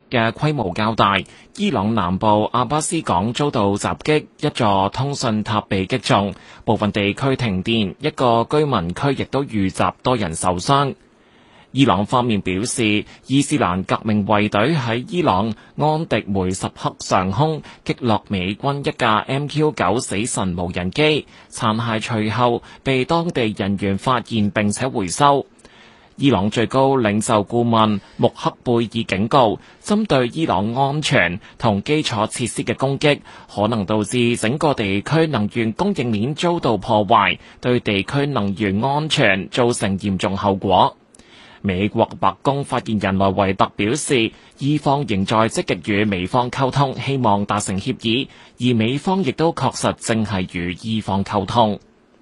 嘅規模較大。伊朗南部阿巴斯港遭到襲擊，一座通訊塔被擊中，部分地區停電，一個居民區亦都遇襲，多人受傷。伊朗方面表示，伊斯蘭革命衛隊喺伊朗安迪梅什克上空擊落美軍一架 MQ-9 死神無人機，殘骸隨後被當地人員發現並且回收。伊朗最高領袖顧問穆克貝爾警告，針對伊朗安全同基礎設施嘅攻擊，可能導致整個地區能源供應鏈遭到破壞，對地區能源安全造成嚴重後果。美國白宮發言人萊維特表示，伊方仍在積極與美方溝通，希望達成協議，而美方亦都確實正係與伊方溝通。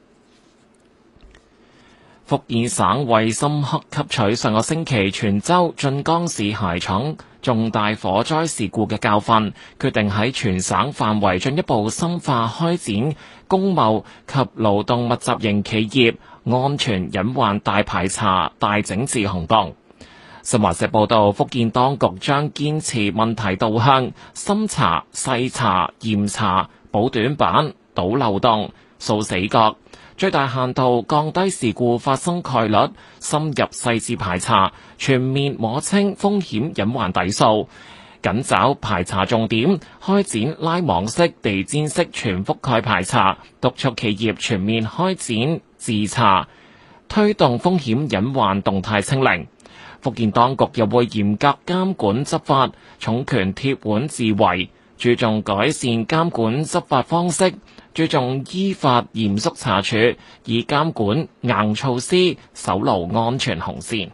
福建省為深刻吸取上個星期泉州晉江市鞋廠重大火災事故嘅教訓，決定喺全省範圍進一步深化開展工貿及勞動密集型企業安全隱患大排查大整治行動。新華社報道，福建當局將堅持問題導向，深查、細查、嚴查、補短板、堵漏洞、掃死角，最大限度降低事故發生概率，深入細緻排查，全面摸清風險隱患底數，緊找排查重點，開展拉網式、地氈式全覆蓋排查，督促企業全面開展自查，推動風險隱患動態清零。福建當局又會嚴格監管執法，重拳鐵腕治圍，注重改善監管執法方式，注重依法嚴肅查處，以監管硬措施守牢安全紅線。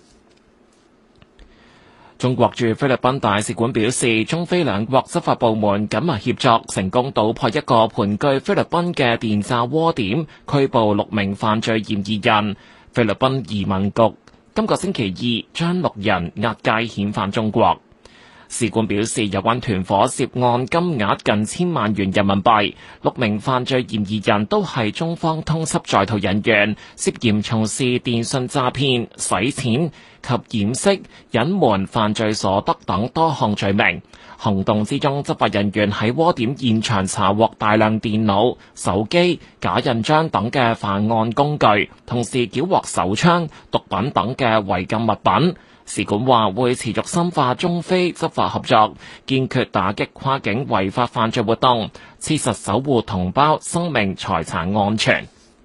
中國駐菲律賓大使館表示，中菲兩國執法部門緊密協作，成功搗破一個盤踞菲律賓嘅電詐窩點，拘捕6名犯罪嫌疑人。菲律賓移民局今個星期二將6人押解遣返中國。使館表示，有關團夥涉案金額近1000萬元人民幣，6名犯罪嫌疑人都係中方通緝在逃人員，涉嫌從事電信詐騙、洗錢及掩飾、隱瞞犯罪所得等多項罪名。行動之中，執法人員喺窩點現場查獲大量電腦、手機、假印章等嘅犯案工具，同時繳獲手槍、毒品等嘅違禁物品。使館話會持續深化中菲執法合作，堅決打擊跨境違法犯罪活動，切實守護同胞生命財產安全。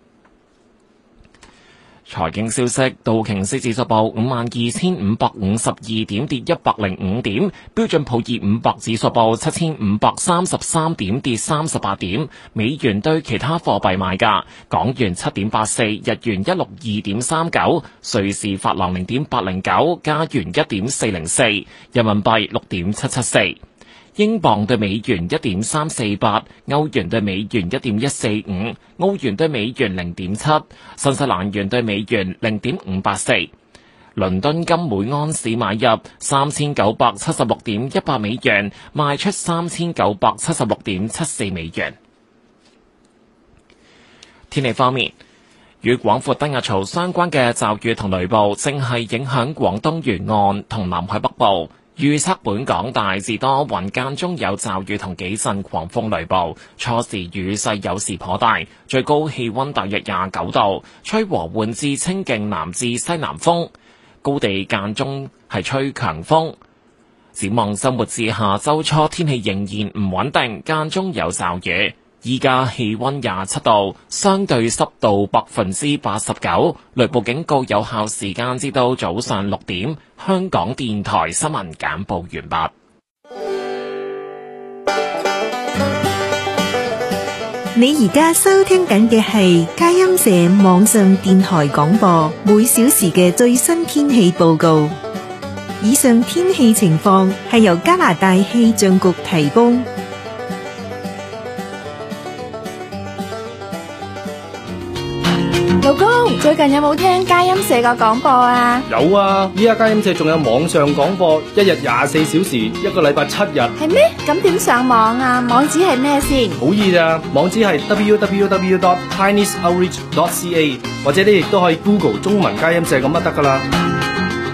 財經消息，道瓊斯指數報52,552點，跌105點；標準普爾500指數報7,533點，跌38點。美元對其他貨幣賣價：港元7.84，日元162.39，瑞士法郎0.809，加元1.404，人民幣6.774。英鎊對美元1.348，歐元對美元1.145，澳元對美元0.7，新西蘭元對美元0.584。倫敦金每安士買入3976.18美元，賣出3976.74美元。天氣方面，與廣闊低壓槽相關嘅驟雨同雷暴正係影響廣東沿岸同南海北部。預測本港大致多雲，間中有驟雨同幾陣狂風雷暴，初時雨勢有時頗大，最高氣溫大約29度，吹和緩至清勁南至西南風，高地間中係吹強風。展望周末至下周初，天氣仍然唔穩定，間中有驟雨。依家氣溫27度，相對濕度89%，雷暴警告有效時間至到早上6點。香港電台新聞簡報完畢。 你而家收聽緊嘅係佳音社網上電台廣播，每小時嘅最新天氣報告。以上天氣情況係由加拿大氣象局提供。 老公，最近有冇聽佳音社個廣播啊？ 有啊，依家佳音社仲有網上廣播，一日24小時，一個禮拜7日。 係咩？咁點上網啊？網址係咩先？ 好易咋，網址係 www.chineseoutreach.ca， 或者你亦都可以 Google 中文佳音社咁就得噶啦。